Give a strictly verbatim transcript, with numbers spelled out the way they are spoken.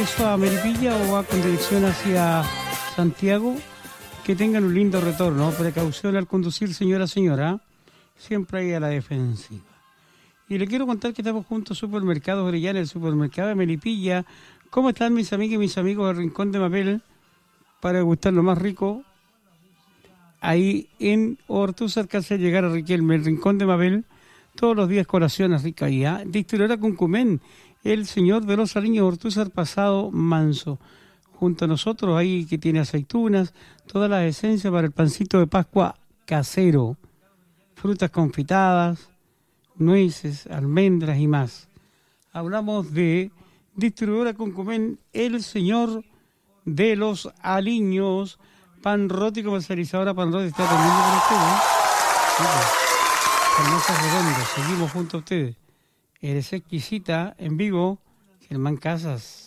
regreso a Melipilla o va con dirección hacia Santiago, que tengan un lindo retorno. Precaución al conducir, señora, señora. Siempre ahí a la defensiva. Y le quiero contar que estamos juntos Supermercados Orellana, el supermercado de Melipilla. ¿Cómo están mis amigas y mis amigos del Rincón de Mapel? Para gustar lo más rico. Ahí en Ortúzar, casi llegar a Riquelme, el Rincón de Mapel. Todos los días colaciones ricas ahí. ¿eh? Distribuidora Cuncumén, el señor de los Aliños Ortúzar Pasado Manso. Junto a nosotros ahí que tiene aceitunas, todas las esencias para el pancito de Pascua casero. Frutas confitadas, nueces, almendras y más. Hablamos de Distribuidora Cuncumén, el señor de los Aliños. Pan Roti, comercializadora Pan Roti, está atendiendo por ustedes. Sí, hermosas redondas, seguimos junto a ustedes. Eres exquisita, en vivo, Germán Casas.